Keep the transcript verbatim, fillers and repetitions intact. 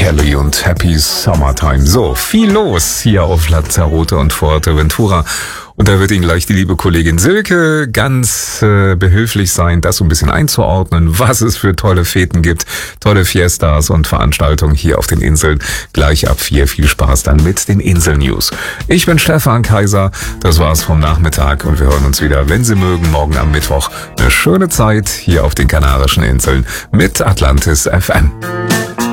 Kelly und Happy Summertime. So, viel los hier auf Lanzarote und Fuerteventura. Und da wird Ihnen gleich die liebe Kollegin Silke ganz äh, behilflich sein, das so ein bisschen einzuordnen, was es für tolle Feten gibt, tolle Fiestas und Veranstaltungen hier auf den Inseln. Gleich ab vier. Viel Spaß dann mit den Insel-News. Ich bin Stefan Kaiser, das war's vom Nachmittag und wir hören uns wieder, wenn Sie mögen, morgen am Mittwoch. Eine schöne Zeit hier auf den Kanarischen Inseln mit Atlantis F M.